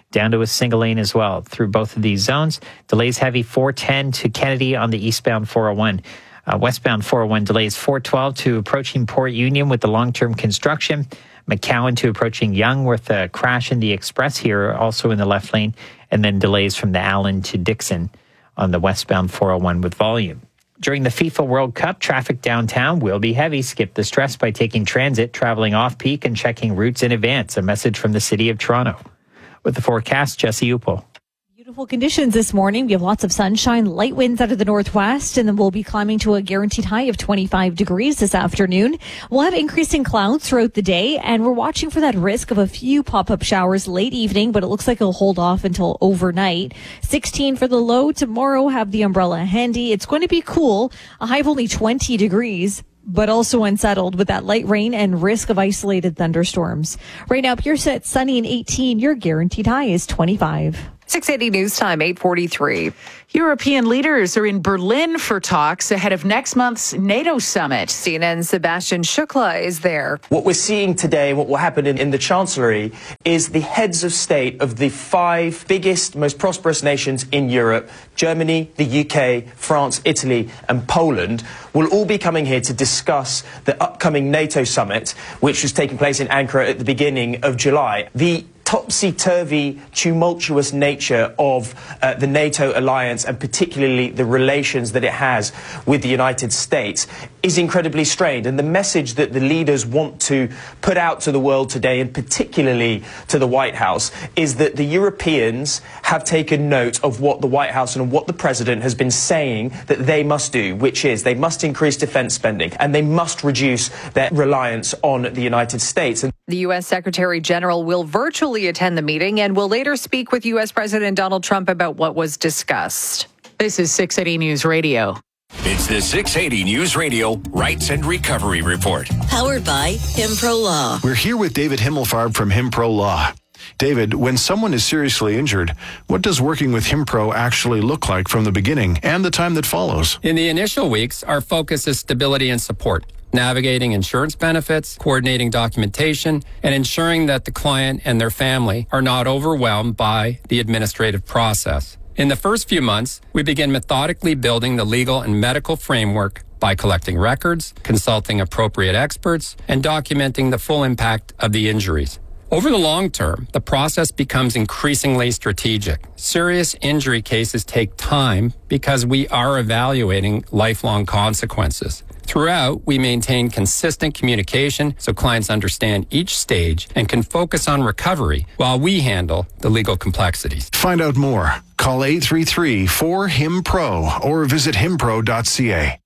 down to a single lane as well through both of these zones. Delays heavy four ten to Kennedy on the eastbound four oh one. Uh, westbound four oh one delays four twelve to approaching Port Union with the long-term construction. McCowan to approaching Young with a crash in the express here, also in the left lane. And then delays from the Allen to Dixon on the westbound four oh one with volume. During the FIFA World Cup, traffic downtown will be heavy. Skip the stress by taking transit, traveling off-peak, and checking routes in advance. A message from the City of Toronto. With the forecast, Jesse Upel. Beautiful conditions this morning. We have lots of sunshine, light winds out of the northwest, and then we'll be climbing to a guaranteed high of twenty-five degrees this afternoon. We'll have increasing clouds throughout the day, and we're watching for that risk of a few pop-up showers late evening, but it looks like it'll hold off until overnight. sixteen for the low. Tomorrow, have the umbrella handy. It's going to be cool, a high of only twenty degrees. But also unsettled with that light rain and risk of isolated thunderstorms. Right now, Pure Set sunny and eighteen. Your guaranteed high is twenty-five. six eighty News Time, eight forty-three. European leaders are in Berlin for talks ahead of next month's NATO summit. C N N's Sebastian Shukla is there. What we're seeing today, what will happen in, in the Chancellery, is the heads of state of the five biggest, most prosperous nations in Europe, Germany, the U K, France, Italy, and Poland, will all be coming here to discuss the upcoming NATO summit, which was taking place in Ankara at the beginning of July. The topsy-turvy, tumultuous nature of uh, the NATO alliance, and particularly the relations that it has with the United States, is incredibly strained. And the message that the leaders want to put out to the world today, and particularly to the White House, is that the Europeans have taken note of what the White House and what the President has been saying that they must do, which is they must increase defense spending and they must reduce their reliance on the United States. And the U S Secretary General will virtually attend the meeting and will later speak with U S President Donald Trump about what was discussed. This is six eighty News Radio. It's the six eighty News Radio Rights and Recovery Report. Powered by Himpro Law. We're here with David Himmelfarb from Himpro Law. David, when someone is seriously injured, what does working with Himpro actually look like from the beginning and the time that follows? In the initial weeks, our focus is stability and support, navigating insurance benefits, coordinating documentation, and ensuring that the client and their family are not overwhelmed by the administrative process. In the first few months, we begin methodically building the legal and medical framework by collecting records, consulting appropriate experts, and documenting the full impact of the injuries. Over the long term, the process becomes increasingly strategic. Serious injury cases take time because we are evaluating lifelong consequences. Throughout, we maintain consistent communication so clients understand each stage and can focus on recovery while we handle the legal complexities. Find out more. Call eight three three, four, H I M P R O or visit himpro dot c a.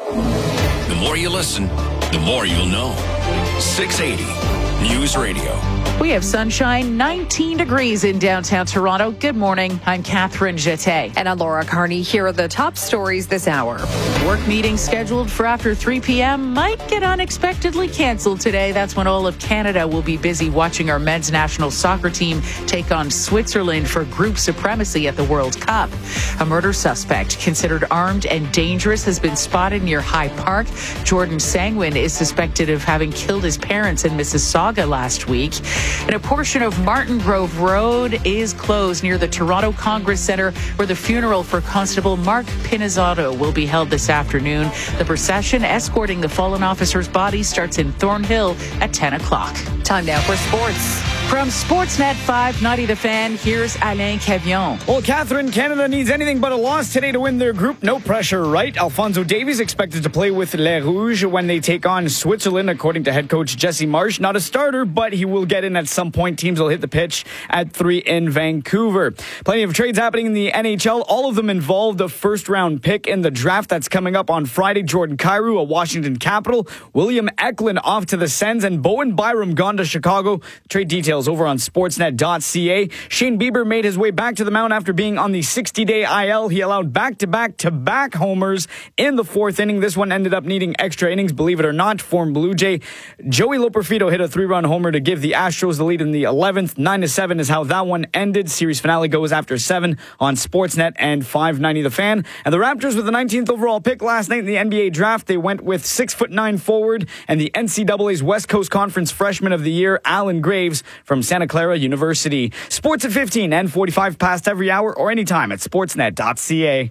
The more you listen, the more you'll know. six eighty News Radio. We have sunshine, nineteen degrees in downtown Toronto. Good morning. I'm Catherine Jeté. And I'm Laura Carney. Here are the top stories this hour. Work meeting scheduled for after three p.m. might get unexpectedly canceled today. That's when all of Canada will be busy watching our men's national soccer team take on Switzerland for group supremacy at the World Cup. A murder suspect considered armed and dangerous has been spotted near High Park. Jordan Sangwin is suspected of having killed his parents in Mississauga last week. And a portion of Martin Grove Road is closed near the Toronto Congress Centre, where the funeral for Constable Mark Pinizzato will be held this afternoon. The procession escorting the fallen officer's body starts in Thornhill at ten o'clock. Time now for sports. From Sportsnet five ninety The Fan, here's Alain Cavillon. Well, Catherine, Canada needs anything but a loss today to win their group. No pressure, right? Alfonso Davies expected to play with Les Rouges when they take on Switzerland, according to head coach Jesse Marsh. Not a starter, but he will get in at some point. Teams will hit the pitch at three in Vancouver. Plenty of trades happening in the N H L. All of them involved a first-round pick in the draft that's coming up on Friday. Jordan Kyrou, a Washington Capital. William Eklund off to the Sens, and Bowen Byram gone to Chicago. Trade details over on sportsnet dot c a. Shane Bieber made his way back to the mound after being on the sixty-day I L. He allowed back-to-back-to-back homers in the fourth inning. This one ended up needing extra innings, believe it or not. Former Blue Jay Joey Loperfido hit a three-run homer to give the Astros the lead in the eleventh. nine to seven is how that one ended. Series finale goes after seven on Sportsnet and five ninety The Fan. And the Raptors with the nineteenth overall pick last night in the N B A draft. They went with six foot nine forward and the N C double A's West Coast Conference Freshman of the Year, Alan Graves, from Santa Clara University. Sports at fifteen and forty-five past every hour or anytime at sportsnet dot c a.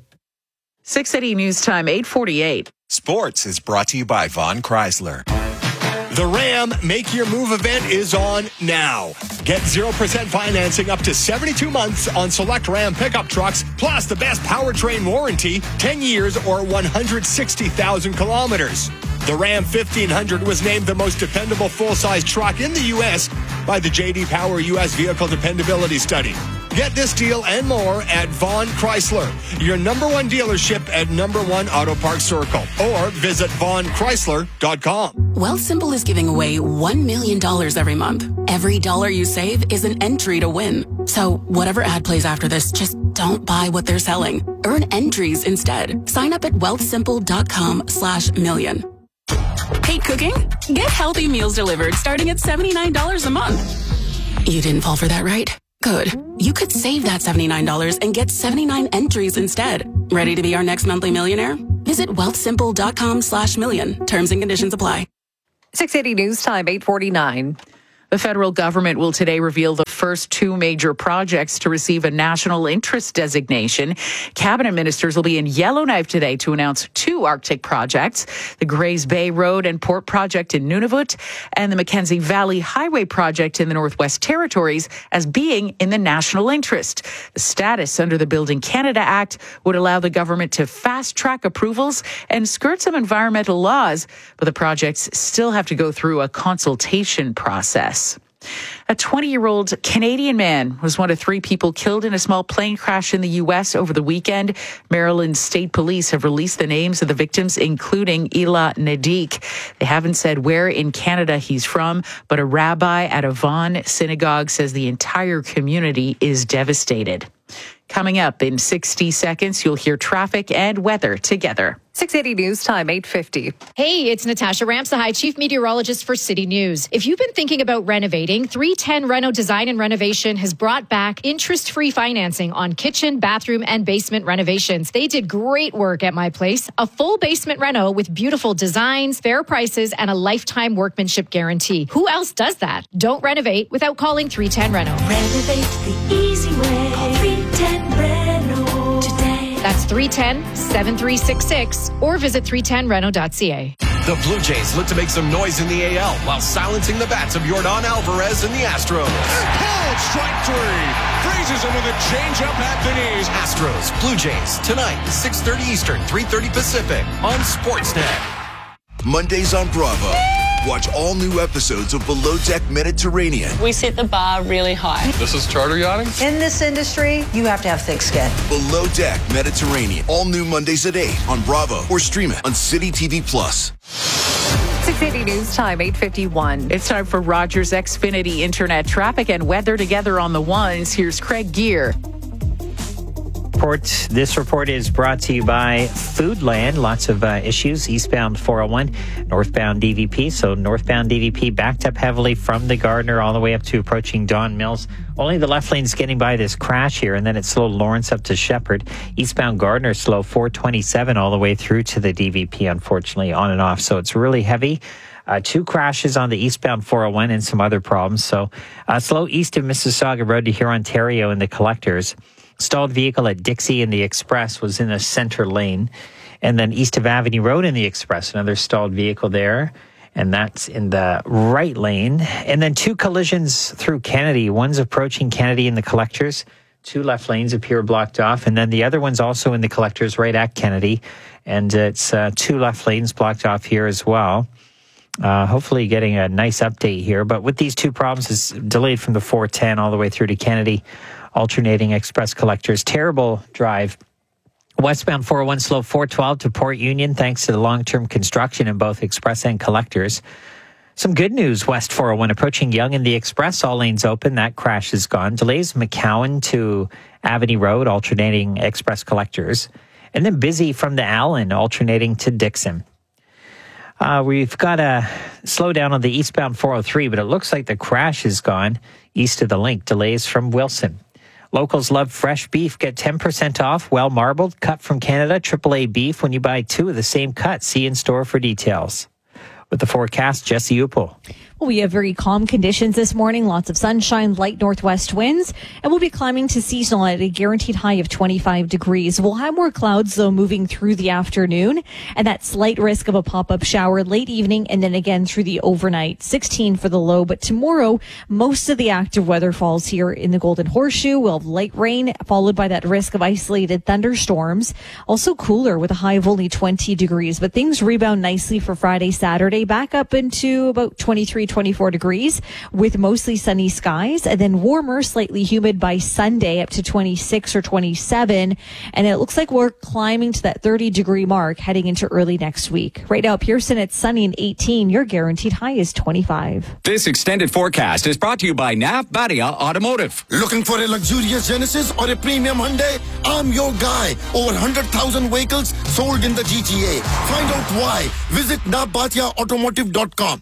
six eighty News Time, eight forty-eight. Sports is brought to you by Von Chrysler. The Ram Make Your Move event is on now. Get zero percent financing up to seventy-two months on select Ram pickup trucks, plus the best powertrain warranty, ten years or one hundred sixty thousand kilometers. The Ram fifteen hundred was named the most dependable full-size truck in the U S by the J D Power U S Vehicle Dependability Study. Get this deal and more at Von Chrysler, your number one dealership at number one Auto Parts Circle, or visit von chrysler dot com. Wealthsimple is giving away one million dollars every month. Every dollar you save is an entry to win. So whatever ad plays after this, just don't buy what they're selling. Earn entries instead. Sign up at wealthsimple dot com slash million. Hate cooking? Get healthy meals delivered starting at seventy-nine dollars a month. You didn't fall for that, right? Good. You could save that seventy-nine dollars and get seventy-nine entries instead. Ready to be our next monthly millionaire? Visit wealthsimple dot com slash million. Terms and conditions apply. six eighty News Time, eight forty-nine. The federal government will today reveal the first two major projects to receive a national interest designation. Cabinet ministers will be in Yellowknife today to announce two Arctic projects, the Grays Bay Road and Port Project in Nunavut and the Mackenzie Valley Highway Project in the Northwest Territories as being in the national interest. The status under the Building Canada Act would allow the government to fast-track approvals and skirt some environmental laws, but the projects still have to go through a consultation process. A twenty-year-old Canadian man was one of three people killed in a small plane crash in the U S over the weekend. Maryland State Police have released the names of the victims, including Ila Nadik. They haven't said where in Canada he's from, but a rabbi at a Vaughan synagogue says the entire community is devastated. Coming up in sixty seconds, you'll hear traffic and weather together. six eighty News Time, eight fifty. Hey, it's Natasha Ramsahai, Chief Meteorologist for City News. If you've been thinking about renovating, three ten Reno Design and Renovation has brought back interest-free financing on kitchen, bathroom, and basement renovations. They did great work at my place. A full basement reno with beautiful designs, fair prices, and a lifetime workmanship guarantee. Who else does that? Don't renovate without calling three ten Reno. Renovate the easy way. Call three ten Reno today. That's three one zero, seven three six six or visit three ten reno dot c a. The Blue Jays look to make some noise in the A L while silencing the bats of Yordan Alvarez and the Astros. Called strike three. Freezes him with a changeup at the knees. Astros, Blue Jays, tonight, six thirty Eastern, three thirty Pacific on Sportsnet. Mondays on Bravo. Watch all new episodes of Below Deck Mediterranean. We set the bar really high. This is charter yachting? In this industry, you have to have thick skin. Below Deck Mediterranean. All new Mondays at eight on Bravo or stream it on City T V Plus. six eighty News Time, eight fifty-one. It's time for Rogers Xfinity Internet traffic and weather together on the ones. Here's Craig Gear. Report. This report is brought to you by Foodland. Lots of uh, issues. Eastbound four oh one, northbound D V P. So northbound D V P backed up heavily from the Gardner all the way up to approaching Don Mills. Only the left lane's getting by this crash here, and then it's slow Lawrence up to Shepherd. Eastbound Gardner slow four twenty-seven all the way through to the D V P, unfortunately, on and off. So it's really heavy. Uh, two crashes on the eastbound four oh one and some other problems. So uh, slow east of Mississauga Road to Huron, Ontario in the collectors. Stalled vehicle at Dixie in the Express was in the center lane. And then east of Avenue Road in the Express, another stalled vehicle there. And that's in the right lane. And then two collisions through Kennedy. One's approaching Kennedy in the collectors. Two left lanes appear blocked off. And then the other one's also in the collectors right at Kennedy. And it's uh, two left lanes blocked off here as well. Uh, hopefully getting a nice update here. But with these two problems, it's delayed from the four ten all the way through to Kennedy. Alternating express collectors. Terrible drive. Westbound four oh one slow four twelve to Port Union thanks to the long-term construction in both express and collectors. Some good news, West four oh one approaching Yonge in the Express. All lanes open. That crash is gone. Delays McCowan to Avenue Road, alternating express collectors. And then busy from the Allen, alternating to Dixon. Uh, we've got a slowdown on the eastbound four oh three, but it looks like the crash is gone east of the link. Delays from Wilson. Locals love fresh beef. Get ten percent off, well marbled, cut from Canada, triple A beef when you buy two of the same cut. See in store for details. With the forecast, Jesse Upel. We have very calm conditions this morning, lots of sunshine, light northwest winds, and we'll be climbing to seasonal at a guaranteed high of twenty-five degrees. We'll have more clouds, though, moving through the afternoon, and that slight risk of a pop-up shower late evening and then again through the overnight. sixteen for the low, but tomorrow, most of the active weather falls here in the Golden Horseshoe. We'll have light rain, followed by that risk of isolated thunderstorms. Also cooler with a high of only twenty degrees, but things rebound nicely for Friday, Saturday, back up into about twenty-three, twenty-four degrees with mostly sunny skies, and then warmer, slightly humid by Sunday up to twenty-six or twenty-seven. And it looks like we're climbing to that thirty degree mark heading into early next week. Right now, Pearson, it's sunny and eighteen. Your guaranteed high is twenty-five. This extended forecast is brought to you by N A F Badia Automotive. Looking for a luxurious Genesis or a premium Hyundai? I'm your guy. Over one hundred thousand vehicles sold in the G T A. Find out why. Visit N A F Badia Automotive dot com.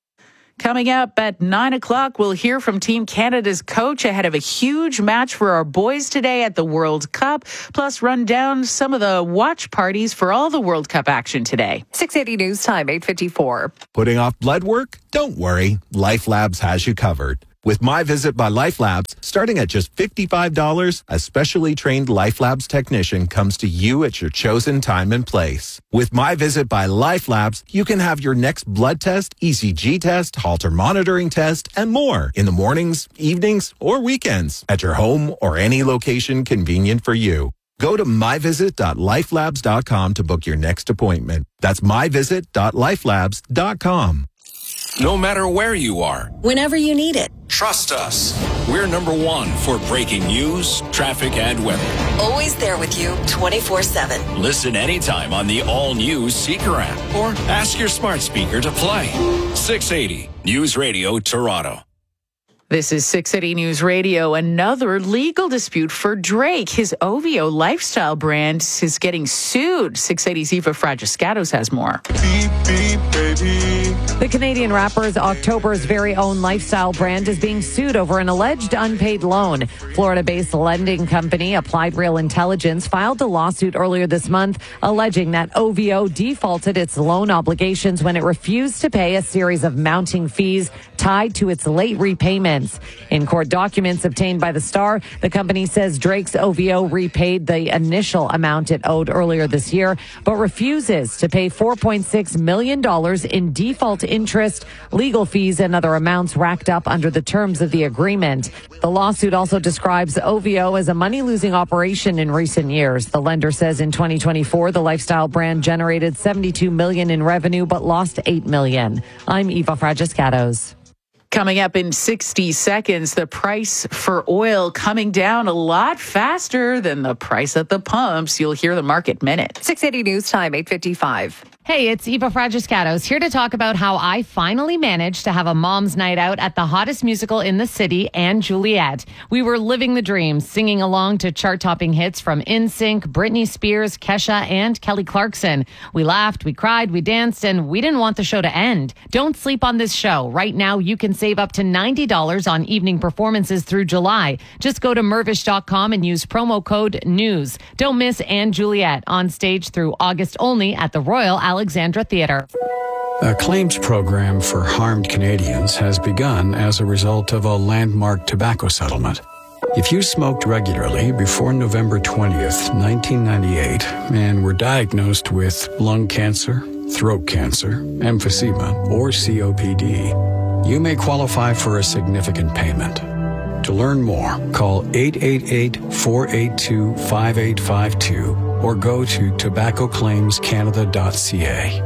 Coming up at nine o'clock, we'll hear from Team Canada's coach ahead of a huge match for our boys today at the World Cup, plus run down some of the watch parties for all the World Cup action today. six eighty News Time, eight fifty-four. Putting off blood work? Don't worry. Life Labs has you covered. With My Visit by Life Labs, starting at just fifty-five dollars, a specially trained Life Labs technician comes to you at your chosen time and place. With My Visit by Life Labs, you can have your next blood test, E C G test, Holter monitoring test, and more in the mornings, evenings, or weekends at your home or any location convenient for you. Go to my visit dot life labs dot com to book your next appointment. That's my visit dot life labs dot com. No matter where you are, Whenever you need it. trust us. We're number one for breaking news, traffic, and weather. Always there with you twenty-four seven. Listen anytime on the all-new Seeker app or ask your smart speaker to play. six eighty News Radio Toronto. This is six eighty News Radio. Another legal dispute for Drake. His O V O lifestyle brand is getting sued. six eighty's Eva Fragiscatos has more. Beep, beep, baby. The Canadian rapper's October's very own lifestyle brand is being sued over an alleged unpaid loan. Florida-based lending company Applied Real Intelligence filed a lawsuit earlier this month alleging that O V O defaulted its loan obligations when it refused to pay a series of mounting fees tied to its late repayments. In court documents obtained by the Star, the company says Drake's O V O repaid the initial amount it owed earlier this year, but refuses to pay four point six million dollars in default interest, legal fees, and other amounts racked up under the terms of the agreement. The lawsuit also describes O V O as a money-losing operation in recent years. The lender says in twenty twenty-four, the lifestyle brand generated seventy-two million dollars in revenue but lost eight million dollars. I'm Eva Fragiscatos. Coming up in sixty seconds, the price for oil coming down a lot faster than the price at the pumps. You'll hear the market minute. six eighty News Time, eight fifty-five. Hey, it's Eva Fragiscatos here to talk about how I finally managed to have a mom's night out at the hottest musical in the city, Anne Juliet. We were living the dream, singing along to chart-topping hits from N Sync, Britney Spears, Kesha, and Kelly Clarkson. We laughed, we cried, we danced, and we didn't want the show to end. Don't sleep on this show. Right now, you can save up to ninety dollars on evening performances through July. Just go to mervish dot com and use promo code NEWS. Don't miss Anne Juliet on stage through August only at the Royal Alexandra Theatre. A claims program for harmed Canadians has begun as a result of a landmark tobacco settlement. If you smoked regularly before November twentieth, nineteen ninety-eight, and were diagnosed with lung cancer, throat cancer, emphysema, or C O P D, you may qualify for a significant payment. To learn more, call eight eight eight, four eight two, five eight five two or go to tobacco claims canada dot c a.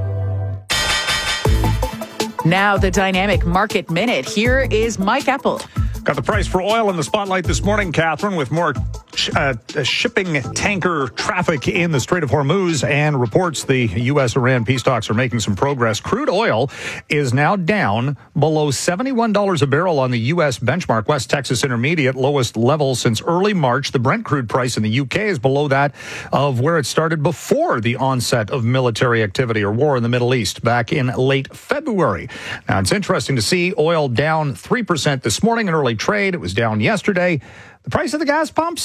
Now the Dynamic Market Minute. Here is Mike Apple. Got the price for oil in the spotlight this morning, Catherine, with more uh, shipping tanker traffic in the Strait of Hormuz and reports the U S Iran peace talks are making some progress. Crude oil is now down below seventy-one dollars a barrel on the U S benchmark, West Texas Intermediate, lowest level since early March. The Brent crude price in the U K is below that of where it started before the onset of military activity or war in the Middle East back in late February. Now, it's interesting to see oil down three percent this morning in early trade. It was down yesterday. The price of the gas pumps,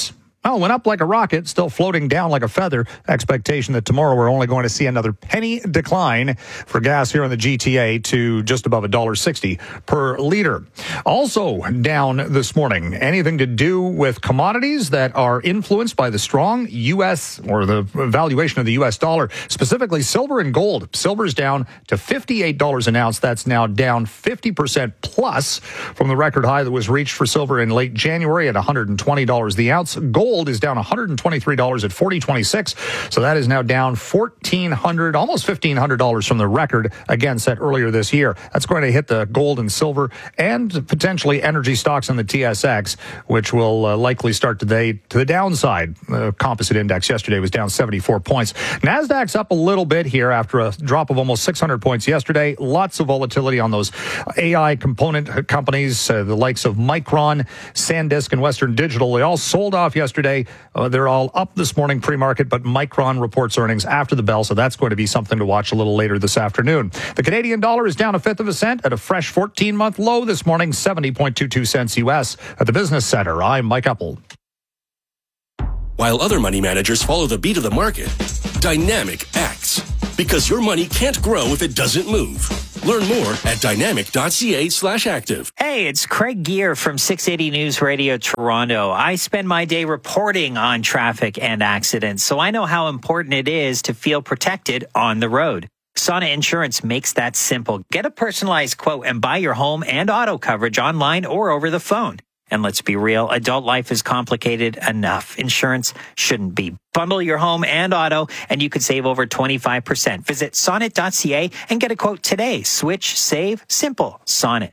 well, went up like a rocket, still floating down like a feather. Expectation that tomorrow we're only going to see another penny decline for gas here in the G T A to just above one dollar sixty per liter. Also down this morning, anything to do with commodities that are influenced by the strong U S or the valuation of the U S dollar, specifically silver and gold. Silver's down to fifty-eight dollars an ounce. That's now down fifty percent plus from the record high that was reached for silver in late January at one hundred twenty dollars the ounce. Gold is down one hundred twenty-three dollars at forty twenty-six. So that is now down fourteen hundred dollars, almost fifteen hundred dollars from the record, again, set earlier this year. That's going to hit the gold and silver and potentially energy stocks on the T S X, which will uh, likely start today to the downside. The composite index yesterday was down seventy-four points. NASDAQ's up a little bit here after a drop of almost six hundred points yesterday. Lots of volatility on those A I component companies, uh, the likes of Micron, SanDisk, and Western Digital. They all sold off yesterday. Uh, they're all up this morning pre-market, but Micron reports earnings after the bell, so that's going to be something to watch a little later this afternoon. The Canadian dollar is down a fifth of a cent at a fresh fourteen-month low this morning, seventy point two two cents U S. At the Business Center, I'm Mike Uppel. While other money managers follow the beat of the market, Dynamic acts. Because your money can't grow if it doesn't move. Learn more at dynamic.ca slash active. Hey, it's Craig Gear from six eighty News Radio Toronto. I spend my day reporting on traffic and accidents, so I know how important it is to feel protected on the road. Sonnet Insurance makes that simple. Get a personalized quote and buy your home and auto coverage online or over the phone. And let's be real, adult life is complicated enough. Insurance shouldn't be. Bundle your home and auto, and you could save over twenty-five percent. Visit sonnet dot c a and get a quote today. Switch, save, simple. Sonnet.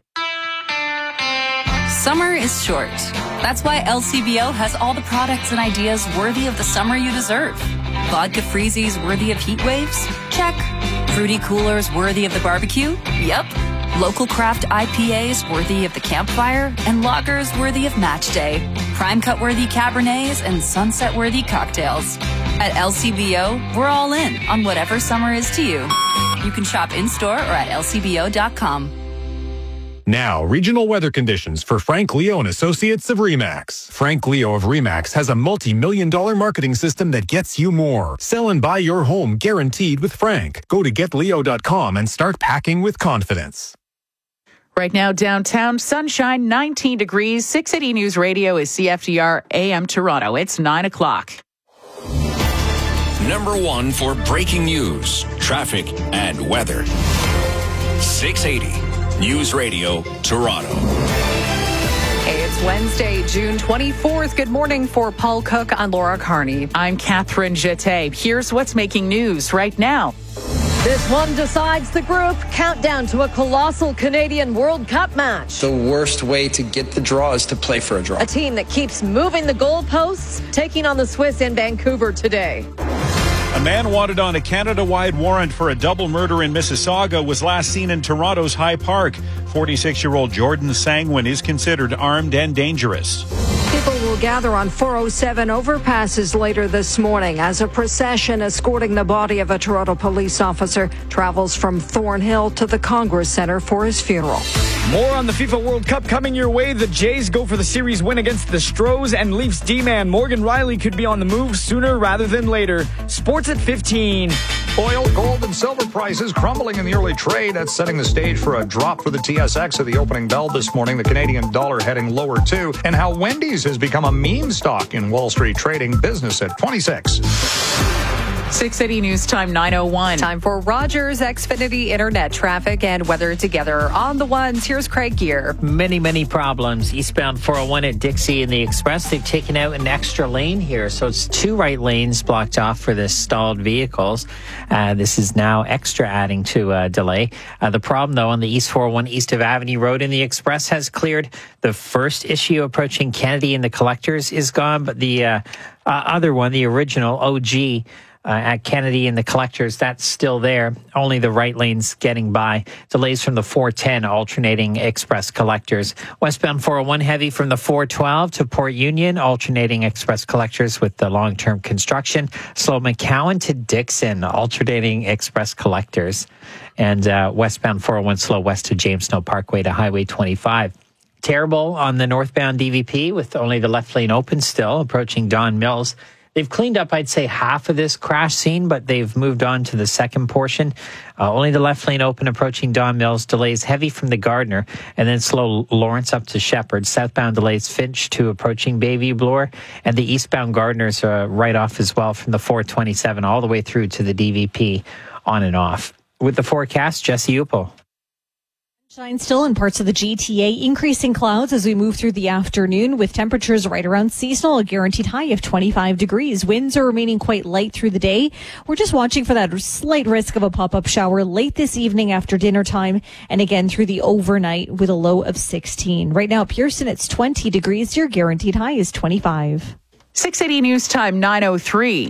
Summer is short. That's why L C B O has all the products and ideas worthy of the summer you deserve. Vodka freezies worthy of heat waves? Check. Fruity coolers worthy of the barbecue? Yep. Local craft I P As worthy of the campfire, and lagers worthy of match day. Prime cut worthy Cabernets and sunset worthy cocktails. At L C B O, we're all in on whatever summer is to you. You can shop in-store or at L C B O dot com. Now, regional weather conditions for Frank Leo and Associates of RE/MAX. Frank Leo of RE/MAX has a multi-million dollar marketing system that gets you more. Sell and buy your home guaranteed with Frank. Go to get leo dot com and start packing with confidence. Right now, downtown, sunshine, nineteen degrees. six eighty News Radio is C F D R A M Toronto. It's nine o'clock. Number one for breaking news, traffic, and weather. six eighty News Radio, Toronto. Hey, it's Wednesday, June twenty-fourth. Good morning for Paul Cook. I'm Laura Carney. I'm Catherine Jeté. Here's what's making news right now. This one decides the group. Countdown to a colossal Canadian World Cup match. The worst way to get the draw is to play for a draw. A team that keeps moving the goalposts, taking on the Swiss in Vancouver today. A man wanted on a Canada-wide warrant for a double murder in Mississauga was last seen in Toronto's High Park. forty-six-year-old Jordan Sangwin is considered armed and dangerous. People will gather on four oh seven overpasses later this morning as a procession escorting the body of a Toronto police officer travels from Thornhill to the Congress Centre for his funeral. More on the FIFA World Cup coming your way. The Jays go for the series win against the Stros, and Leafs D-man Morgan Rielly could be on the move sooner rather than later. Sports at fifteen. Oil, gold, and silver prices crumbling in the early trade. That's setting the stage for a drop for the T S X at the opening bell this morning. The Canadian dollar heading lower too. And how Wendy's has become a meme stock in Wall Street trading. Business at twenty-six. six eighty News Time, nine oh one. Time for Rogers Xfinity Internet traffic and weather together on the ones. Here's Craig Gear. Many, many problems. Eastbound four oh one at Dixie and the Express. They've taken out an extra lane here, so it's two right lanes blocked off for the stalled vehicles. Uh, this is now extra adding to uh, delay. Uh, the problem, though, on the East four oh one east of Avenue Road and the Express has cleared. The first issue approaching Kennedy and the Collectors is gone, but the uh, uh, other one, the original O G, Uh, at Kennedy and the Collectors, that's still there. Only the right lane's getting by. Delays from the four ten alternating Express Collectors. Westbound four oh one heavy from the four twelve to Port Union, alternating Express Collectors with the long-term construction. Slow McCowan to Dixon, alternating Express Collectors. And uh, westbound four oh one slow west to James Snow Parkway to Highway twenty-five. terrible on the northbound D V P with only the left lane open still, approaching Don Mills. They've cleaned up, I'd say, half of this crash scene, but they've moved on to the second portion. Uh, only the left lane open approaching Don Mills. Delays heavy from the Gardner, and then slow Lawrence up to Shepherd. Southbound delays Finch to approaching Bayview Bloor, and the eastbound Gardner's uh, right off as well from the four twenty-seven all the way through to the D V P on and off. With the forecast, Jesse Upo. Shine still in parts of the G T A, increasing clouds as we move through the afternoon with temperatures right around seasonal, a guaranteed high of twenty-five degrees. Winds are remaining quite light through the day. We're just watching for that slight risk of a pop-up shower late this evening after dinner time and again through the overnight with a low of sixteen. Right now, Pearson, it's twenty degrees. Your guaranteed high is twenty-five. six eighty News Time, nine oh three.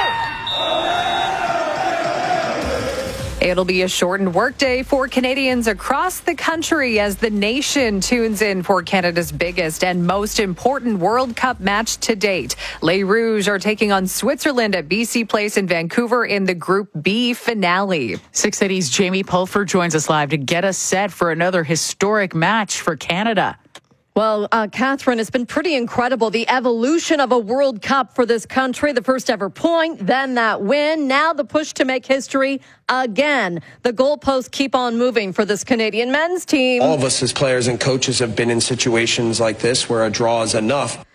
It'll be a shortened workday for Canadians across the country as the nation tunes in for Canada's biggest and most important World Cup match to date. Les Rouges are taking on Switzerland at B C Place in Vancouver in the Group B finale. six eighty's Jamie Pulford joins us live to get us set for another historic match for Canada. Well, uh, Catherine, it's been pretty incredible. The evolution of a World Cup for this country, the first ever point, then that win, now the push to make history again. The goalposts keep on moving for this Canadian men's team. All of us as players and coaches have been in situations like this where a draw is enough.